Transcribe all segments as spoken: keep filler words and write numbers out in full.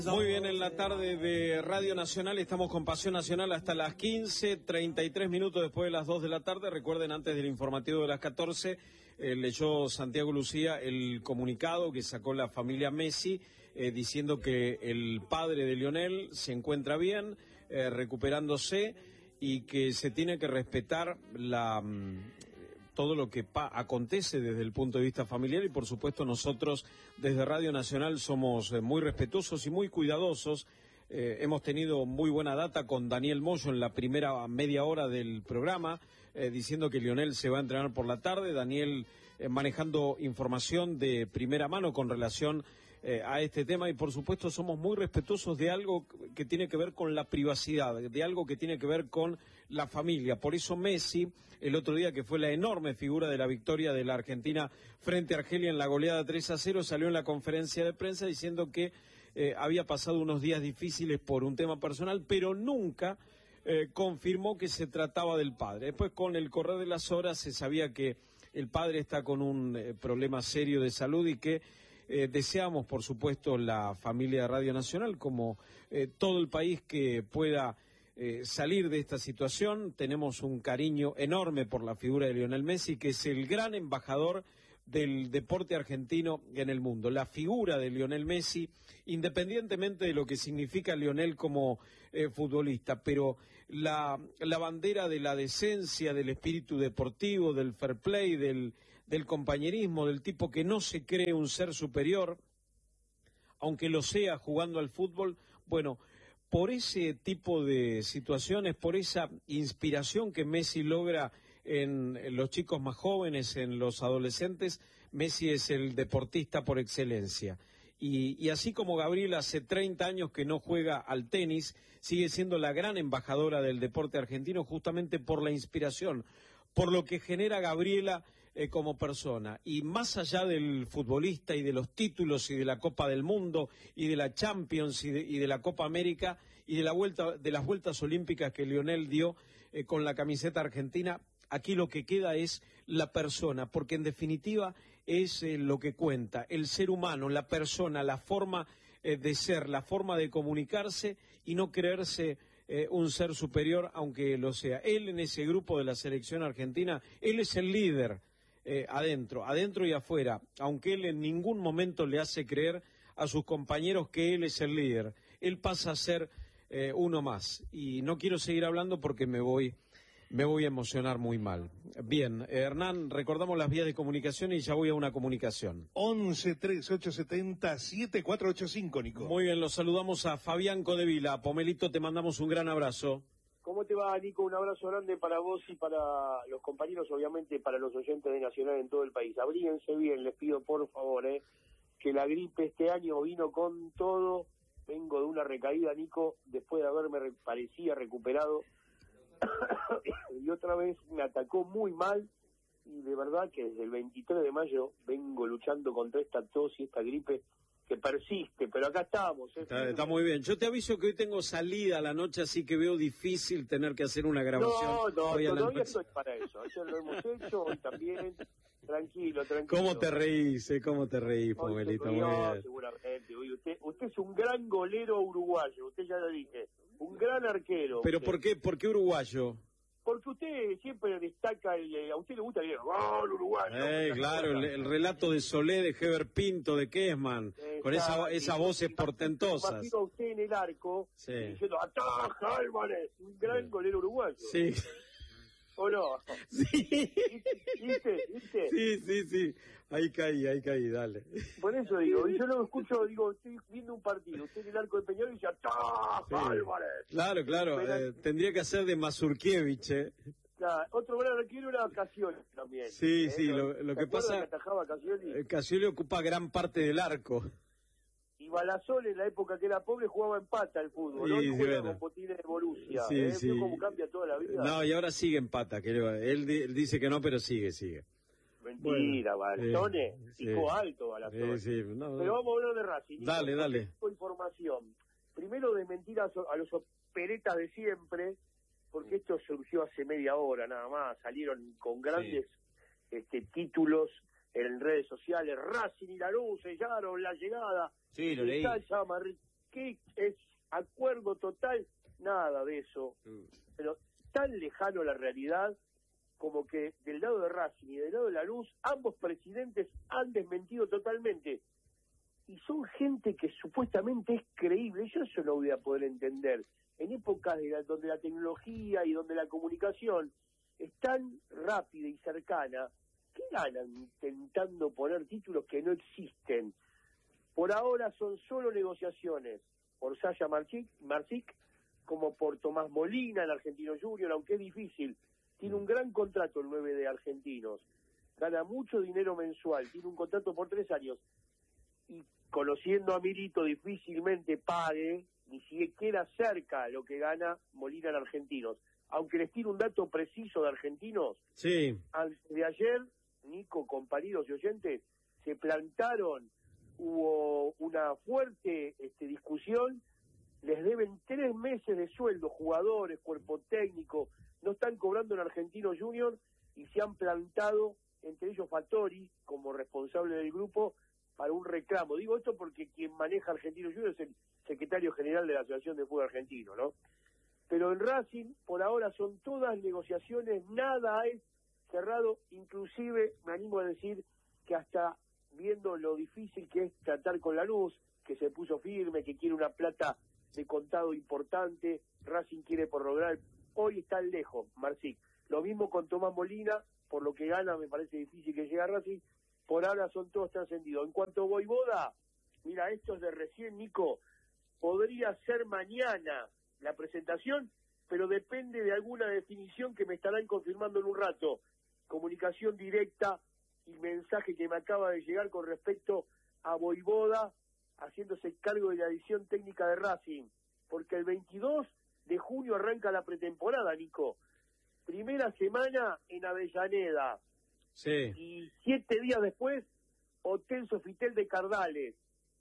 Muy bien, en la tarde de Radio Nacional estamos con Pasión Nacional hasta las quince, treinta y tres minutos después de las dos de la tarde. Recuerden, antes del informativo de las catorce, eh, leyó Santiago Lucía el comunicado que sacó la familia Messi, eh, diciendo que el padre de Lionel se encuentra bien, eh, recuperándose, y que se tiene que respetar la... todo lo que pa acontece desde el punto de vista familiar, y por supuesto nosotros desde Radio Nacional somos eh, muy respetuosos y muy cuidadosos. Eh, hemos tenido muy buena data con Daniel Moyo en la primera media hora del programa, eh, diciendo que Lionel se va a entrenar por la tarde. Daniel eh, manejando información de primera mano con relación eh, a este tema, y por supuesto somos muy respetuosos de algo que tiene que ver con la privacidad, de algo que tiene que ver con la familia. Por eso Messi, el otro día, que fue la enorme figura de la victoria de la Argentina frente a Argelia en la goleada tres a cero, salió en la conferencia de prensa diciendo que eh, había pasado unos días difíciles por un tema personal, pero nunca eh, confirmó que se trataba del padre. Después, con el correr de las horas, se sabía que el padre está con un eh, problema serio de salud, y que eh, deseamos, por supuesto, la familia de Radio Nacional, como eh, todo el país, que pueda Eh, salir de esta situación. Tenemos un cariño enorme por la figura de Lionel Messi, que es el gran embajador del deporte argentino en el mundo. La figura de Lionel Messi, independientemente de lo que significa Lionel como eh, futbolista, pero la, la bandera de la decencia, del espíritu deportivo, del fair play, del, del compañerismo, del tipo que no se cree un ser superior, aunque lo sea jugando al fútbol. Bueno, por ese tipo de situaciones, por esa inspiración que Messi logra en, en los chicos más jóvenes, en los adolescentes, Messi es el deportista por excelencia. Y, y así como Gabriela hace treinta años que no juega al tenis, sigue siendo la gran embajadora del deporte argentino, justamente por la inspiración, por lo que genera Gabriela eh, como persona. Y más allá del futbolista y de los títulos y de la Copa del Mundo y de la Champions y de, y de la Copa América y de la vuelta de las vueltas olímpicas que Lionel dio eh, con la camiseta argentina, aquí lo que queda es la persona, porque en definitiva es eh, lo que cuenta, el ser humano, la persona, la forma eh, de ser, la forma de comunicarse, y no creerse Eh, un ser superior, aunque lo sea. Él, en ese grupo de la selección argentina, él es el líder eh, adentro, adentro y afuera, aunque él en ningún momento le hace creer a sus compañeros que él es el líder. Él pasa a ser eh, uno más. Y no quiero seguir hablando porque me voy, me voy a emocionar muy mal. Bien, eh, Hernán, recordamos las vías de comunicación y ya voy a una comunicación. once, tres, ocho setenta, siete cuatro ocho cinco, Nico. Muy bien, los saludamos a Fabián Codevila. Pomelito, te mandamos un gran abrazo. ¿Cómo te va, Nico? Un abrazo grande para vos y para los compañeros, obviamente para los oyentes de Nacional en todo el país. Abríguense bien, les pido por favor, eh, que la gripe este año vino con todo. Vengo de una recaída, Nico, después de haberme, re parecía, recuperado. Y otra vez me atacó muy mal, y de verdad que desde el veintitrés de mayo vengo luchando contra esta tos y esta gripe que persiste, pero acá estamos. ¿eh? Está, está muy bien. Yo te aviso que hoy tengo salida a la noche, así que veo difícil tener que hacer una grabación. No, no, hoy todavía estoy para eso. Ayer lo hemos hecho, hoy también. Tranquilo, tranquilo. ¿Cómo te reís, eh? ¿Cómo te reís, Pomelito? Muy bien. Seguramente. Oye, usted, usted es un gran golero uruguayo, usted ya lo dije. Un gran arquero. ¿Pero usted. por qué, por qué uruguayo? Porque usted siempre destaca, el, a usted le gusta el gol uruguayo. Eh, claro, el, el relato de Solé, de Heber Pinto, de Kessman, con esa, esas voces portentosas. Imagino a usted en el arco, sí, diciendo, ¡ataja Álvarez! Un gran sí. golero uruguayo. Sí. ¿O no? Sí. ¿Viste? ¿Viste? Sí, sí, sí. Ahí caí, ahí caí, dale. Por eso digo, y yo lo escucho, digo, estoy viendo un partido, usted en el arco de Peñarol y dice, ¡ataja sí. Álvarez! Claro, claro, Pero, eh, tendría que hacer de Mazurkiewicz, ¿eh? Claro, otro gran arquero era Cassioli también. Sí, ¿eh? sí, lo, lo que pasa, que atajaba Cassioli? Cassioli ocupa gran parte del arco. Y Balasol, en la época que era pobre, jugaba en pata al fútbol, sí, ¿no? Sí, juega bueno. con botines de Borussia, sí, ¿eh? Sí. ¿Vio cómo cambia toda la vida? No, y ahora sigue en pata, que él, él dice que no, pero sigue, sigue. Mentira, bueno, Balazone, sí, pico sí. alto Balazone. Sí, sí, no, pero vamos a hablar de Racing. Dale, dale. Información. Primero, de mentiras a los operetas de siempre, porque esto surgió hace media hora nada más, salieron con grandes sí. este, títulos en redes sociales, Racing y Lanús sellaron la llegada. Sí, lo leí. Llama ¿qué es acuerdo total? Nada de eso, pero tan lejano la realidad como que del lado de Racing y del lado de Lanús, ambos presidentes han desmentido totalmente. Y son gente que supuestamente es creíble. Yo eso no voy a poder entender. En épocas de la, donde la tecnología y donde la comunicación es tan rápida y cercana, ¿qué ganan intentando poner títulos que no existen? Por ahora son solo negociaciones por Sasha Marcic, Marcic como por Tomás Molina, el Argentino Junior, aunque es difícil. Tiene un gran contrato el nueve de Argentinos, gana mucho dinero mensual, tiene un contrato por tres años, y conociendo a Milito difícilmente pague ni siquiera cerca lo que gana Molina en Argentinos. Aunque les tiro un dato preciso de Argentinos, sí. Antes de ayer, Nico, compañeros y oyentes, se plantaron, hubo una fuerte este, discusión, les deben tres meses de sueldo, jugadores, cuerpo técnico, no están cobrando en Argentino Junior y se han plantado, entre ellos Fattori, como responsable del grupo, para un reclamo. Digo esto porque quien maneja Argentino Junior es el secretario general de la Asociación de Fútbol Argentino, ¿no? Pero en Racing, por ahora, son todas negociaciones, nada es cerrado, inclusive me animo a decir que hasta viendo lo difícil que es tratar con Lanús, que se puso firme, que quiere una plata de contado importante, Racing quiere prorrogar, hoy está lejos, Marcic. Lo mismo con Tomás Molina, por lo que gana me parece difícil que llegue a Racing, por ahora son todos trascendidos. En cuanto a Voivoda, mira, esto es de recién, Nico, podría ser mañana la presentación, pero depende de alguna definición que me estarán confirmando en un rato. Comunicación directa y mensaje que me acaba de llegar con respecto a Voivoda haciéndose cargo de la edición técnica de Racing, porque el veintidós de junio arranca la pretemporada, Nico. Primera semana en Avellaneda. Sí. Y siete días después, Hotel Sofitel de Cardales.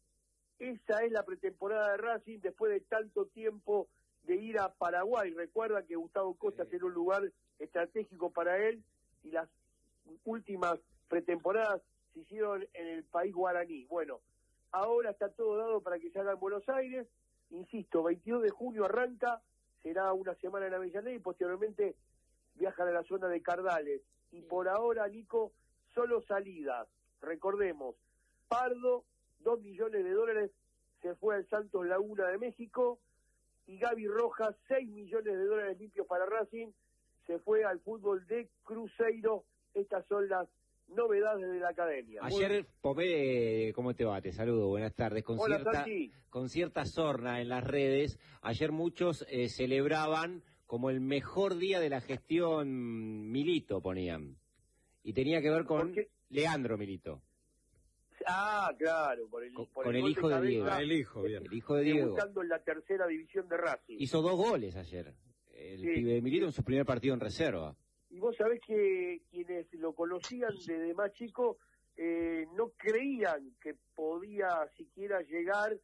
Esa es la pretemporada de Racing después de tanto tiempo de ir a Paraguay. Recuerda que Gustavo Costa sí. Era un lugar estratégico para él y las últimas pretemporadas se hicieron en el país guaraní. Bueno, ahora está todo dado para que se haga en Buenos Aires. Insisto, veintidós de junio arranca, será una semana en Avellaneda y posteriormente viajan a la zona de Cardales. Y por ahora, Nico, solo salidas. Recordemos, Pardo, dos millones de dólares, se fue al Santos Laguna de México, y Gaby Rojas, seis millones de dólares limpios para Racing, se fue al fútbol de Cruzeiro. Estas son las novedades de la academia. Ayer, Pomé, ¿cómo te va? Te saludo, buenas tardes. Con, Hola, cierta, Santi. Con cierta sorna en las redes, ayer muchos eh, celebraban como el mejor día de la gestión Milito, ponían. Y tenía que ver con Leandro Milito. Ah, claro, por el, con, por con el, el hijo de, de Diego. Ah, el hijo, bien. El hijo de Diego. Debutando en la tercera división de Racing. Hizo dos goles ayer. El sí, pibe de Milito sí. en su primer partido en reserva. Y vos sabés que quienes lo conocían desde más chico eh, no creían que podía siquiera llegar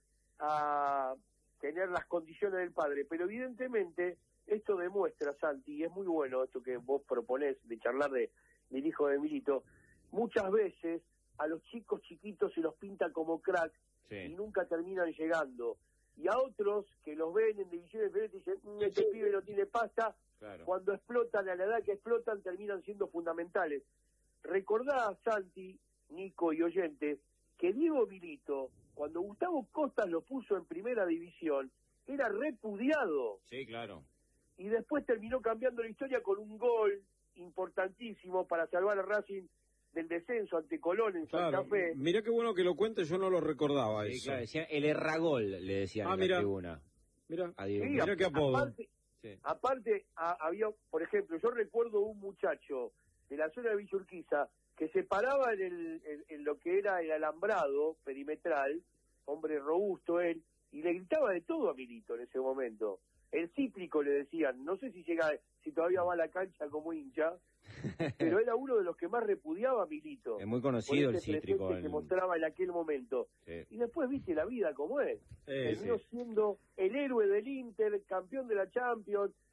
a tener las condiciones del padre, pero evidentemente esto demuestra, Santi, y es muy bueno esto que vos proponés de charlar de, del hijo de Milito, muchas veces a los chicos chiquitos se los pinta como crack sí. y nunca terminan llegando, y a otros que los ven en divisiones diferentes y dicen, mmm, este pibe no tiene pasta, claro. Cuando explotan, a la edad que explotan, terminan siendo fundamentales. Recordá, Santi, Nico y oyentes, que Diego Milito, cuando Gustavo Costas lo puso en primera división, era repudiado. Sí, claro. Y después terminó cambiando la historia con un gol importantísimo para salvar a Racing del descenso ante Colón en claro. Santa Fe. Mirá qué bueno que lo cuentes, yo no lo recordaba sí, eso. Claro, decían el erragol, le decían ah, en mira. la tribuna. Mira, sí, mira qué apodo. Aparte, sí. aparte a, había, por ejemplo, yo recuerdo un muchacho de la zona de Villa Urquiza que se paraba en, el, en, en lo que era el alambrado perimetral, hombre robusto él, y le gritaba de todo a Milito en ese momento. El cítrico le decían, no sé si llega, si todavía va a la cancha como hincha, pero era uno de los que más repudiaba a Milito. Es muy conocido el cítrico. Que el... mostraba en aquel momento. Sí. Y después viste la vida como es. Sí, Terminó sí. siendo el héroe del Inter, campeón de la Champions,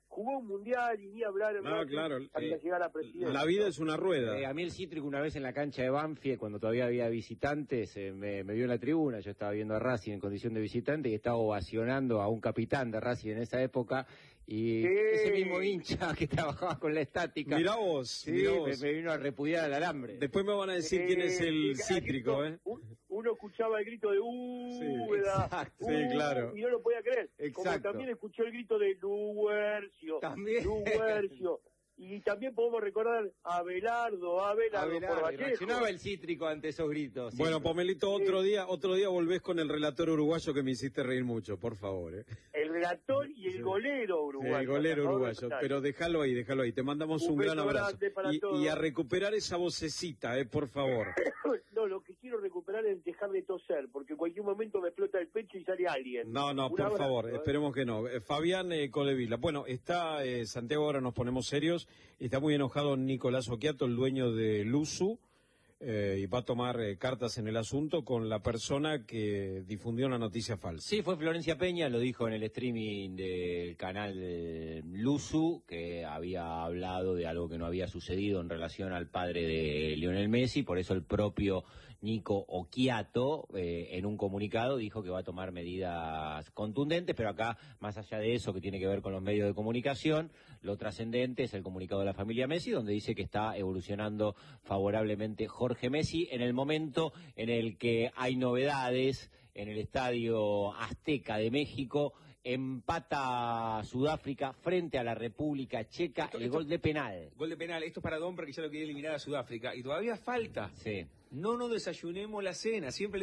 jugó un mundial y ni hablar en No, Racing claro, hasta eh, llegar a presidente. La vida es una rueda. Eh, a mí el Cítrico una vez en la cancha de Banfield, cuando todavía había visitantes, eh, me, me vio en la tribuna, yo estaba viendo a Racing en condición de visitante y estaba ovacionando a un capitán de Racing en esa época, y Sí. ese mismo hincha que trabajaba con la estática, Mirá vos, sí, mirá me, vos. me vino a repudiar al alambre. Después me van a decir Eh, quién es el y- Cítrico, ¿eh? un- Uno escuchaba el grito de Úbeda, exacto. Sí, claro. y no lo podía creer. Como Exacto. también escuchó el grito de Luercio, También. Luercio. Y también podemos recordar a Abelardo, a Abelardo, Abelardo, por y Vallejo. reaccionaba el Cítrico ante esos gritos. Bueno, siempre. Pomelito, otro día, otro día volvés con el relator uruguayo que me hiciste reír mucho, por favor, ¿eh? El relator y el Sí. golero uruguayo. El golero por favor, uruguayo, dale. pero déjalo ahí, déjalo ahí. Te mandamos un, Un gran beso abrazo. grande para Y, todos. y a recuperar esa vocecita, ¿eh? Por favor. No, lo que quiero recuperar es dejar de toser, porque en cualquier momento me explota el pecho y sale alguien. No, no, Un por abrazo, favor, ¿eh? esperemos que no. Eh, Fabián eh, Colevila. Bueno, está eh, Santiago, ahora nos ponemos serios. Está muy enojado Nicolás Oquiato, el dueño de Luzu, eh, y va a tomar eh, cartas en el asunto con la persona que difundió una noticia falsa. Sí, fue Florencia Peña, lo dijo en el streaming del canal de Luzu, que había hablado de algo que no había sucedido en relación al padre de Lionel Messi, por eso el propio Nico Oquiato, eh, en un comunicado, dijo que va a tomar medidas contundentes, pero acá, más allá de eso que tiene que ver con los medios de comunicación, lo trascendente es el comunicado de la familia Messi, donde dice que está evolucionando favorablemente Jorge Messi en el momento en el que hay novedades en el Estadio Azteca de México. Empata Sudáfrica frente a la República Checa, Esto- el esto- gol de penal. Gol de penal, esto es para Don porque ya lo quería eliminar a Sudáfrica. Y todavía falta. Sí. No nos desayunemos la cena, siempre